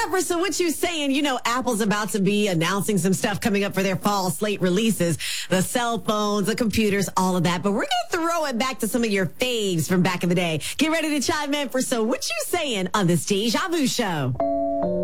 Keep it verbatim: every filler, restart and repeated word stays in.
up for So What You Saying? You know, Apple's about to be announcing some stuff coming up for their fall slate releases. The cell phones, the computers, all of that. But we're going to throw it back to some of your faves from back in the day. Get ready to chime in for So What You Saying on this Deja Vu Show.